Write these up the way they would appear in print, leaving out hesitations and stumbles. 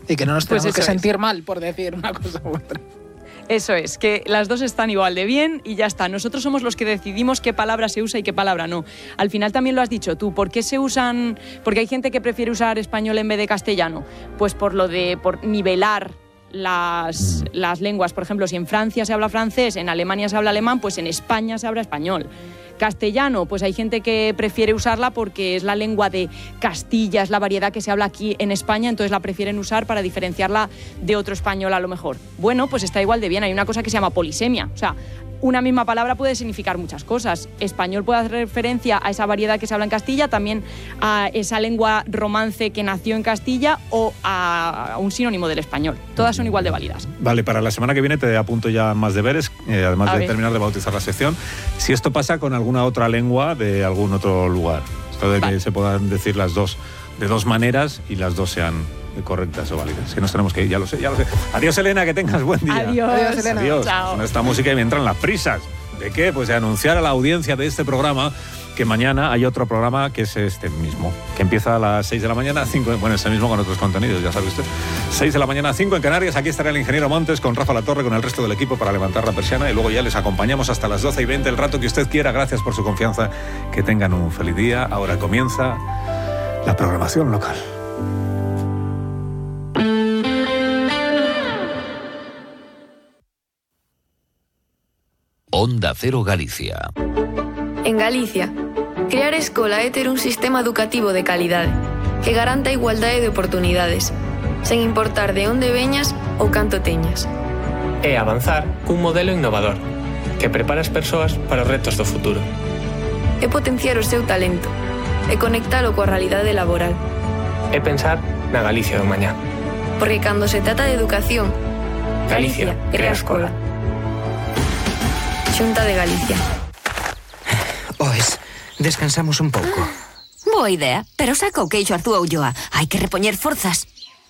Y que no nos tenemos Pues que eso sentir mal por decir una cosa u otra. Eso es, que las dos están igual de bien y ya está. Nosotros somos los que decidimos qué palabra se usa y qué palabra no. Al final también lo has dicho tú. ¿Por qué se usan? Porque hay gente que prefiere usar español en vez de castellano. Pues por nivelar las lenguas. Por ejemplo, si en Francia se habla francés, en Alemania se habla alemán, pues en España se habla español. Castellano, pues hay gente que prefiere usarla porque es la lengua de Castilla, es la variedad que se habla aquí en España, entonces la prefieren usar para diferenciarla de otro español a lo mejor. Bueno, pues está igual de bien. Hay una cosa que se llama polisemia, o sea, una misma palabra puede significar muchas cosas. Español puede hacer referencia a esa variedad que se habla en Castilla, también a esa lengua romance que nació en Castilla o a un sinónimo del español. Todas son igual de válidas. Vale, para la semana que viene te apunto ya más deberes, además de terminar de bautizar la sección. Si esto pasa con alguna otra lengua de algún otro lugar, esto de que se puedan decir las dos de dos maneras y las dos sean correctas o válidas. Que nos tenemos que ir, ya lo sé. Adiós, Elena, que tengas buen día. Adiós, Elena. Adiós. Chao. Con esta música me entran las prisas. ¿De qué? Pues de anunciar a la audiencia de este programa que mañana hay otro programa que es este mismo, que empieza a las 6 de la mañana, 5, bueno, este mismo con otros contenidos, ya sabe usted. 6 de la mañana, 5 en Canarias. Aquí estará el ingeniero Montes con Rafa Latorre, con el resto del equipo para levantar la persiana y luego ya les acompañamos hasta las 12:20, el rato que usted quiera. Gracias por su confianza. Que tengan un feliz día. Ahora comienza la programación local. Onda Cero Galicia. En Galicia, crear escola é ter un sistema educativo de calidade que garanta a igualdade de oportunidades, sen importar de onde veñas ou canto teñas. É avanzar cun modelo innovador que prepara as persoas para os retos do futuro. É potenciar o seu talento e conectalo coa realidade laboral. É pensar na Galicia do mañá. Porque cando se trata de educación, Galicia crea escola. Xunta de Galicia. Oes, descansamos un pouco. Boa idea, pero saca o queixo Arzúa Ulloa. Hai que repoñer forzas.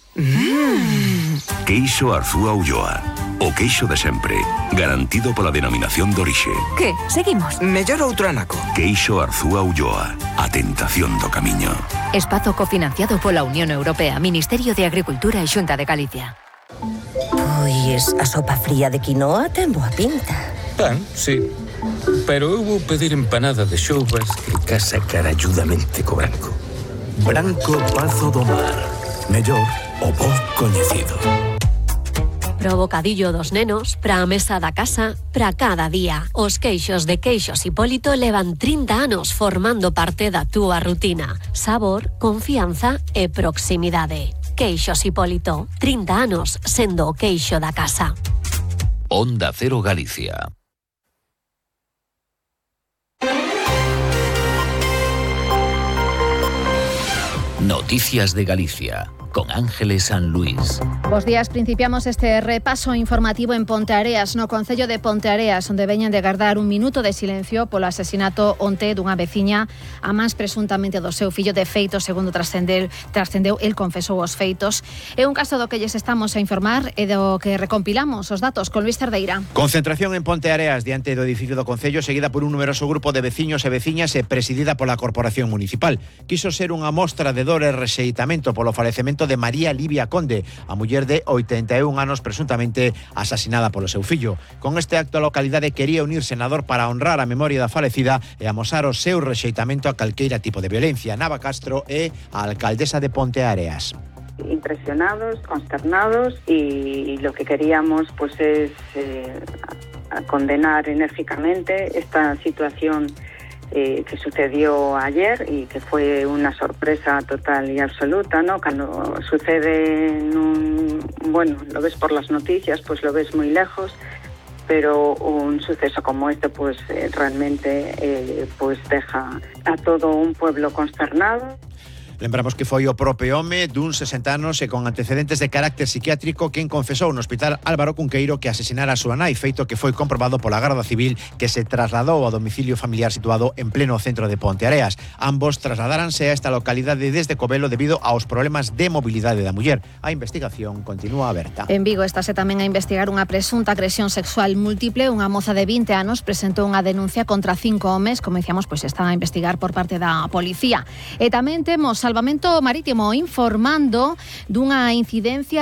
Queixo Arzúa Ulloa. O queixo de sempre. Garantido pola denominación de orixe. Que? Seguimos? Mellor outro anaco. Queixo Arzúa Ulloa. A tentación do camiño. Espazo cofinanciado pola Unión Europea, Ministerio de Agricultura e Xunta de Galicia. Pois a sopa fría de quinoa ten boa pinta. Pan, sí. Pero eu vou pedir empanada de xoubas que casa caralludamente co branco. Branco Pazo do Mar. Mellor o bo coñecido. Pro bocadillo dos nenos, pra a mesa da casa, pra cada día. Os queixos de Queixos Hipólito levan 30 anos formando parte da túa rutina. Sabor, confianza e proximidade. Queixos Hipólito, 30 anos sendo o queixo da casa. Onda Cero Galicia. Noticias de Galicia, con Ángeles San Luis. Bos días, principiamos este repaso informativo en Ponteareas, no concello de Ponteareas, onde veñen de gardar un minuto de silencio polo asesinato onte dunha veciña a mans presuntamente do seu fillo. De feito, segundo trascendeu, el confesou os feitos. É un caso do que lles estamos a informar e do que recompilamos os datos con Luis Cerdeira. Concentración en Ponteareas diante do edificio do concello, seguida por un numeroso grupo de veciños e veciñas e presidida pola Corporación Municipal. Quiso ser unha mostra de dor e rexeitamento polo falecemento de María Livia Conde, a muller de 81 anos presuntamente asasinada polo seu fillo. Con este acto a localidade quería unirse na dor para honrar a memoria da falecida e amosar o seu rexeitamento a calqueira tipo de violencia. Nava Castro é a alcaldesa de Ponteareas. Impresionados, consternados, y lo que queríamos pues es condenar enérgicamente esta situación que sucedió ayer y que fue una sorpresa total y absoluta, ¿no? Cuando sucede bueno, lo ves por las noticias, pues lo ves muy lejos, pero un suceso como este pues realmente pues deja a todo un pueblo consternado. Lembramos que foi o propio home dun 60 anos e con antecedentes de carácter psiquiátrico quen confesou no hospital Álvaro Cunqueiro que asesinara a súa nai, feito que foi comprobado pola Garda Civil, que se trasladou ao domicilio familiar situado en pleno centro de Ponteareas. Ambos trasladáranse a esta localidade desde Covelo debido aos problemas de mobilidade da muller. A investigación continúa aberta. En Vigo estase tamén a investigar unha presunta agresión sexual múltiple. Unha moza de 20 anos presentou unha denuncia contra 5 homes, como dicíamos, pois está a investigar por parte da policía. E tamén temos Salvamento Marítimo informando dunha incidencia